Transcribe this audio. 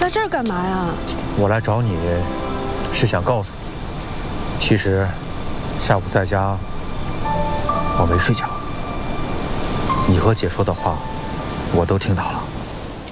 来这儿干嘛呀？ 我来找你，是想告诉你，其实下午在家我没睡觉，你和姐说的话，我都听到了。